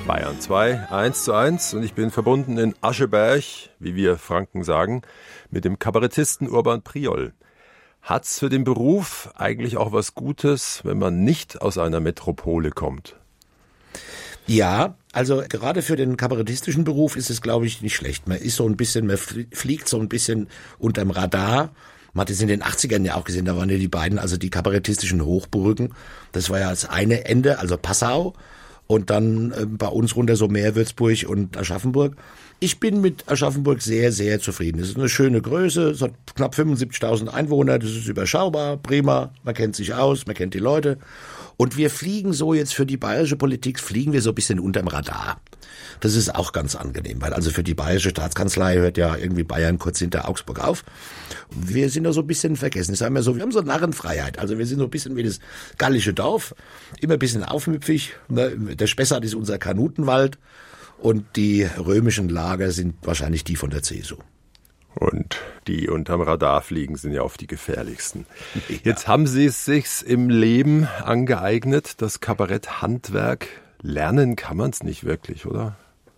Bayern 2, 1:1 und ich bin verbunden in Ascheberg, wie wir Franken sagen, mit dem Kabarettisten Urban Priol. Hat's für den Beruf eigentlich auch was Gutes, wenn man nicht aus einer Metropole kommt? Ja, also gerade für den kabarettistischen Beruf ist es, glaube ich, nicht schlecht. Man ist so ein bisschen, man fliegt so ein bisschen unterm Radar. Man hat es in den 80ern ja auch gesehen, da waren ja die beiden, also die kabarettistischen Hochburgen. Das war ja das eine Ende, also Passau. Und dann bei uns runter so Meerwürzburg und Aschaffenburg. Ich bin mit Aschaffenburg sehr, sehr zufrieden. Es ist eine schöne Größe, es hat knapp 75.000 Einwohner, das ist überschaubar, prima, man kennt sich aus, man kennt die Leute. Und wir fliegen so jetzt für die bayerische Politik, fliegen wir so ein bisschen unterm Radar. Das ist auch ganz angenehm, weil also für die bayerische Staatskanzlei hört ja irgendwie Bayern kurz hinter Augsburg auf. Wir sind da so ein bisschen vergessen. Das haben wir haben so Narrenfreiheit. Also wir sind so ein bisschen wie das gallische Dorf, immer ein bisschen aufmüpfig. Der Spessart ist unser Kanutenwald und die römischen Lager sind wahrscheinlich die von der CSU. Und die unterm Radar fliegen sind ja oft die gefährlichsten. Ja. Jetzt haben Sie es sich im Leben angeeignet, das Kabaretthandwerk. Lernen kann man es nicht wirklich, oder?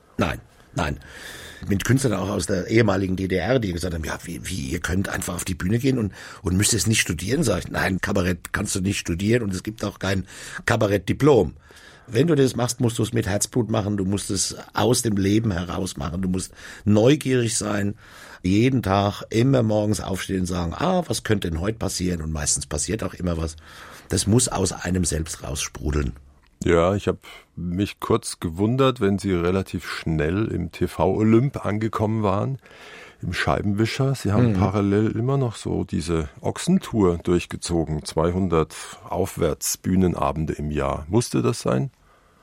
Nein. Mit Künstlern auch aus der ehemaligen DDR, die gesagt haben, ja, wie ihr könnt einfach auf die Bühne gehen und müsst es nicht studieren, sag ich. Nein, Kabarett kannst du nicht studieren und es gibt auch kein Kabarettdiplom. Wenn du das machst, musst du es mit Herzblut machen, du musst es aus dem Leben heraus machen, du musst neugierig sein, jeden Tag immer morgens aufstehen und sagen, was könnte denn heute passieren? Und meistens passiert auch immer was. Das muss aus einem selbst raussprudeln. Ja, ich habe mich kurz gewundert, wenn Sie relativ schnell im TV-Olymp angekommen waren, im Scheibenwischer. Sie haben parallel immer noch so diese Ochsentour durchgezogen, 200 Aufwärtsbühnenabende im Jahr. Musste das sein?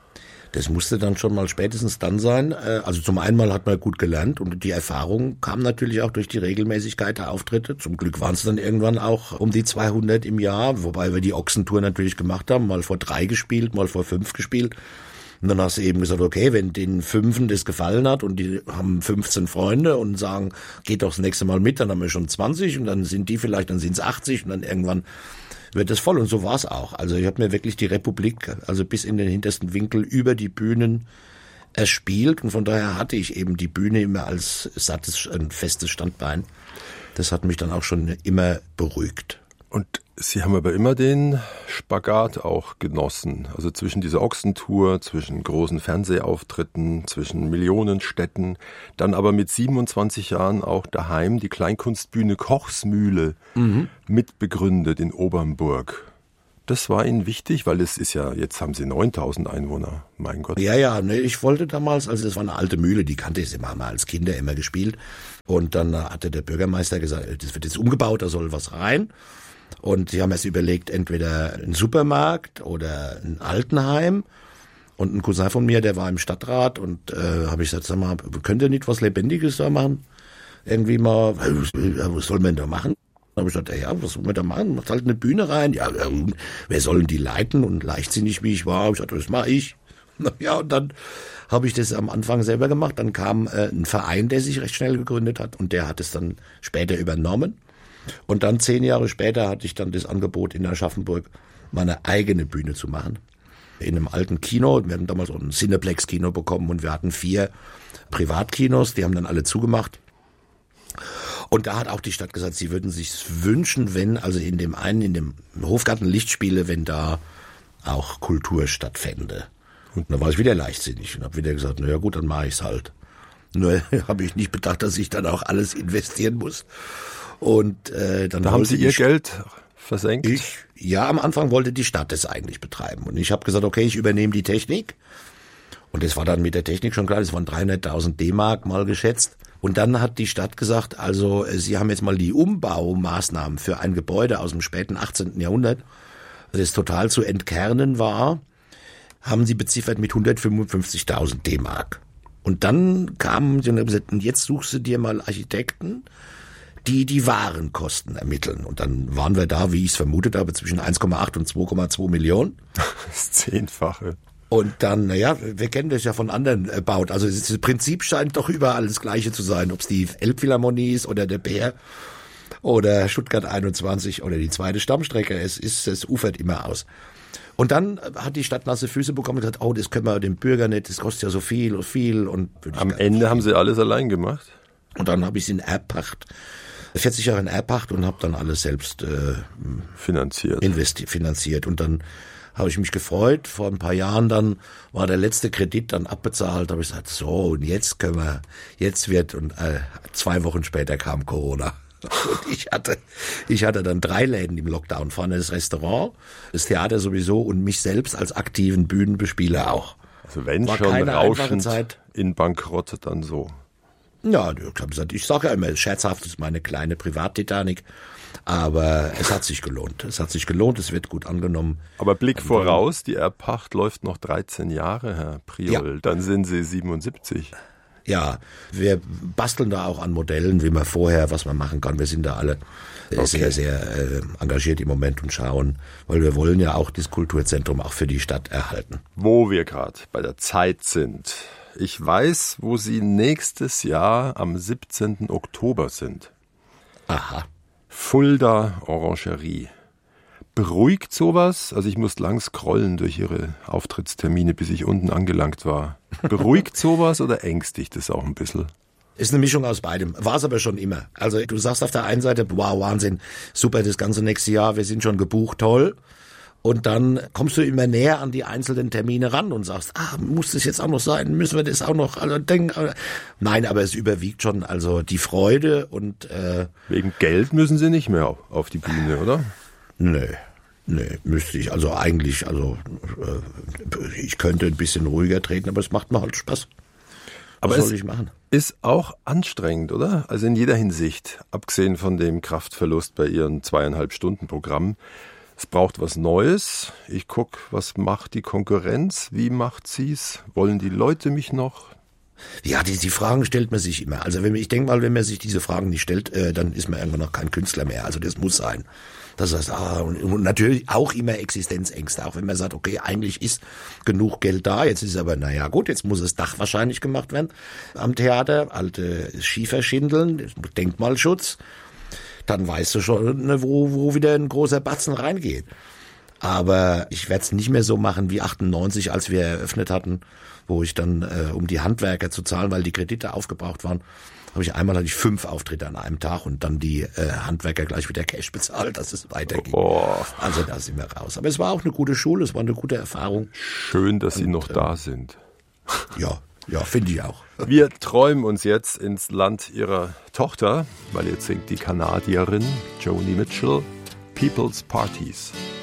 Das musste dann schon mal spätestens dann sein. Also zum einen mal hat man gut gelernt und die Erfahrung kam natürlich auch durch die Regelmäßigkeit der Auftritte. Zum Glück waren es dann irgendwann auch um die 200 im Jahr, wobei wir die Ochsentour natürlich gemacht haben, mal vor 3 gespielt, mal vor 5 gespielt. Und dann hast du eben gesagt, okay, wenn den 5 das gefallen hat und die haben 15 Freunde und sagen, geht doch das nächste Mal mit, dann haben wir schon 20 und dann sind die vielleicht, dann sind es 80 und dann irgendwann wird das voll. Und so war es auch. Also ich habe mir wirklich die Republik, also bis in den hintersten Winkel über die Bühnen erspielt und von daher hatte ich eben die Bühne immer als sattes, ein festes Standbein. Das hat mich dann auch schon immer beruhigt. Und Sie haben aber immer den Spagat auch genossen, also zwischen dieser Ochsentour, zwischen großen Fernsehauftritten, zwischen Millionenstädten, dann aber mit 27 Jahren auch daheim die Kleinkunstbühne Kochsmühle mitbegründet in Obernburg. Das war Ihnen wichtig, weil es ist ja, jetzt haben Sie 9.000 Einwohner, mein Gott. Ja, ich wollte damals, also das war eine alte Mühle, die kannte ich immer mal als Kinder immer gespielt und dann hatte der Bürgermeister gesagt, das wird jetzt umgebaut, da soll was rein. Und sie haben erst überlegt, entweder ein Supermarkt oder ein Altenheim. Und ein Cousin von mir, der war im Stadtrat und habe ich gesagt, sag mal, könnt ihr nicht was Lebendiges da machen? Irgendwie mal, was soll man da machen? Dann habe ich gesagt, ja, was soll man da machen? Macht halt eine Bühne rein. Ja, wer sollen die leiten? Und leichtsinnig wie ich war, habe ich gesagt, das mache ich. Ja, und dann habe ich das am Anfang selber gemacht. Dann kam ein Verein, der sich recht schnell gegründet hat und der hat es dann später übernommen. Und dann 10 Jahre später hatte ich dann das Angebot in Aschaffenburg, meine eigene Bühne zu machen. In einem alten Kino, wir hatten damals so ein Cineplex-Kino bekommen und wir hatten 4 Privatkinos, die haben dann alle zugemacht. Und da hat auch die Stadt gesagt, sie würden sich wünschen, wenn, also in dem Hofgarten Lichtspiele, wenn da auch Kultur stattfände. Und dann war ich wieder leichtsinnig und habe wieder gesagt, na ja gut, dann mache ich's halt. Nur habe ich nicht bedacht, dass ich dann auch alles investieren muss. Und dann da haben Sie Ihr Geld versenkt? Ja, am Anfang wollte die Stadt das eigentlich betreiben. Und ich habe gesagt, okay, ich übernehme die Technik. Und das war dann mit der Technik schon klar, das waren 300.000 D-Mark mal geschätzt. Und dann hat die Stadt gesagt, also Sie haben jetzt mal die Umbaumaßnahmen für ein Gebäude aus dem späten 18. Jahrhundert, das total zu entkernen war, haben Sie beziffert mit 155.000 D-Mark. Und dann kamen sie und haben gesagt, und jetzt suchst du dir mal Architekten, die Warenkosten ermitteln. Und dann waren wir da, wie ich es vermutet habe, zwischen 1,8 und 2,2 Millionen. Das 10-fache. Und dann, wir kennen das ja von anderen Bauten. Also das Prinzip scheint doch überall das Gleiche zu sein. Ob es die Elbphilharmonie ist oder der Bär oder Stuttgart 21 oder die zweite Stammstrecke. Es ufert immer aus. Und dann hat die Stadt nasse Füße bekommen und gesagt, oh, das können wir dem Bürger nicht, das kostet ja so viel und viel. Und am Ende haben sie alles allein gemacht? Und dann habe ich es in Erbpacht, 40 Jahre in Erbpacht und habe dann alles selbst finanziert. Und dann habe ich mich gefreut. Vor ein paar Jahren dann war der letzte Kredit dann abbezahlt. Da habe ich gesagt, so, und jetzt können wir, und 2 Wochen später kam Corona. Und ich hatte dann 3 Läden im Lockdown. Vorne das Restaurant, das Theater sowieso und mich selbst als aktiven Bühnenbespieler auch. Also wenn war schon rauschend in Bankrott, dann so. Ja, ich sage ja immer, scherzhaft ist meine kleine Privat-Titanic. Aber es hat sich gelohnt. Es wird gut angenommen. Aber Blick voraus, die Erbpacht läuft noch 13 Jahre, Herr Priol. Ja. Dann sind Sie 77. Ja, wir basteln da auch an Modellen, was man machen kann. Wir sind da alle sehr, sehr engagiert im Moment und schauen, weil wir wollen ja auch das Kulturzentrum auch für die Stadt erhalten. Wo wir gerade bei der Zeit sind. Ich weiß, wo Sie nächstes Jahr am 17. Oktober sind. Aha. Fulda Orangerie. Beruhigt sowas? Also ich muss lang scrollen durch Ihre Auftrittstermine, bis ich unten angelangt war. Beruhigt sowas oder ängstigt es auch ein bisschen? Ist eine Mischung aus beidem. War es aber schon immer. Also du sagst auf der einen Seite, wow, Wahnsinn, super, das ganze nächste Jahr, wir sind schon gebucht, toll. Und dann kommst du immer näher an die einzelnen Termine ran und sagst, muss das jetzt auch noch sein? Müssen wir das auch noch denken? Nein, aber es überwiegt schon also die Freude und wegen Geld müssen Sie nicht mehr auf die Bühne, oder? Nee, müsste ich. Also eigentlich, ich könnte ein bisschen ruhiger treten, aber es macht mir halt Spaß. Was soll ich machen? Ist auch anstrengend, oder? Also in jeder Hinsicht, abgesehen von dem Kraftverlust bei Ihren 2,5-Stunden-Programm. Es braucht was Neues. Ich gucke, was macht die Konkurrenz? Wie macht sie's? Wollen die Leute mich noch? Ja, die Fragen stellt man sich immer. Also ich denke mal, wenn man sich diese Fragen nicht stellt, dann ist man irgendwann noch kein Künstler mehr. Also das muss sein. Das heißt, und natürlich auch immer Existenzängste. Auch wenn man sagt, okay, eigentlich ist genug Geld da. Jetzt ist es aber, naja gut, jetzt muss das Dach wahrscheinlich gemacht werden am Theater. Alte Schieferschindeln, Denkmalschutz. Dann weißt du schon, wo wieder ein großer Batzen reingeht. Aber ich werde es nicht mehr so machen wie 98, als wir eröffnet hatten, wo ich dann, um die Handwerker zu zahlen, weil die Kredite aufgebraucht waren, hatte ich 5 Auftritte an einem Tag und dann die Handwerker gleich wieder Cash bezahlt, dass es weitergeht. Also da sind wir raus. Aber es war auch eine gute Schule, es war eine gute Erfahrung. Schön, dass Sie noch da sind. Ja, finde ich auch. Wir träumen uns jetzt ins Land Ihrer Tochter, weil jetzt singt die Kanadierin Joni Mitchell People's Parties.